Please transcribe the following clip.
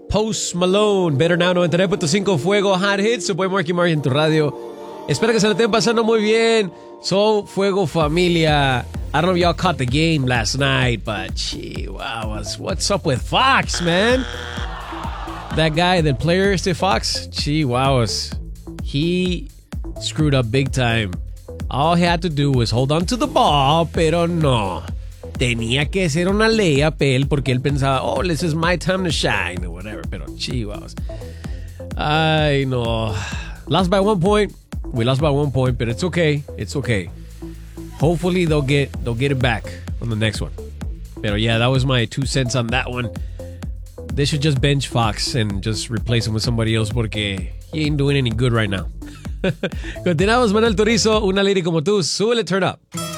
Post Malone, Better Now 99.5 Fuego Hot Hits. Se puede Marky Mark en tu radio. Espero que se lo estén pasando muy bien. So, Fuego Familia. I don't know if y'all caught the game last night, but gee, wow, what's up with Fox, man? That guy, the player, Steve Fox, gee, wow, he screwed up big time. All he had to do was hold on to the ball, pero no. Tenía que ser una layup él porque él pensaba, oh, this is my time to shine, or whatever. Pero chihuahuas. Ay, no. Lost by 1 point. We lost by 1 point, but it's okay. It's okay. Hopefully they'll get it back on the next one. Pero yeah, that was my 2 cents on that one. They should just bench Fox and just replace him with somebody else porque he ain't doing any good right now. Continuamos, Manuel Turizo, Una Lady Como Tú. Súbele, turn up.